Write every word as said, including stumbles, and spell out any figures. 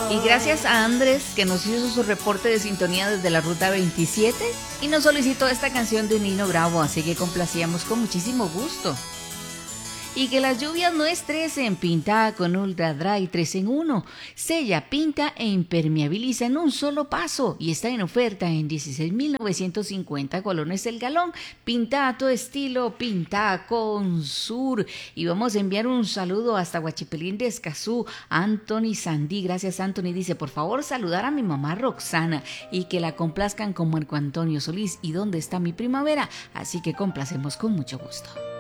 Y gracias a Andrés, que nos hizo su reporte de sintonía desde la ruta veintisiete y nos solicitó esta canción de Nino Bravo, así que complacíamos con muchísimo gusto. Y que las lluvias no estresen, pinta con Ultra Dry tres en uno. Sella, pinta e impermeabiliza en un solo paso y está en oferta en dieciséis mil novecientos cincuenta colones el galón. Pinta a tu estilo, pinta con Sur. Y vamos a enviar un saludo hasta Huachipelín de Escazú, Anthony Sandí. Gracias, Anthony. Dice, por favor, saludar a mi mamá Roxana y que la complazcan con Marco Antonio Solís. ¿Y dónde está mi primavera? Así que complacemos con mucho gusto.